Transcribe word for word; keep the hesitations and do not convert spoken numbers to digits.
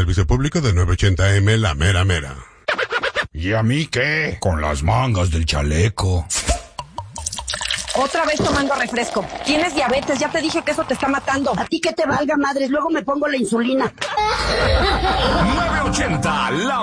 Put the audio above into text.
servicio público de nueve ochenta eme, la mera mera. ¿Y a mí qué? Con las mangas del chaleco. Otra vez tomando refresco. Tienes diabetes, ya te dije que eso te está matando. A ti que te valga, madres, luego me pongo la insulina. nueve ochenta, la